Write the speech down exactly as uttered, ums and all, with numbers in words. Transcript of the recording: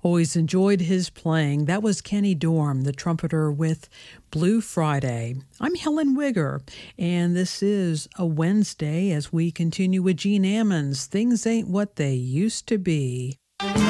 Always enjoyed his playing. That was Kenny Dorm, the trumpeter, with Blue Friday. I'm Helen Wigger, and this is a Wednesday as we continue with Gene Ammons. Things Ain't What They Used to Be.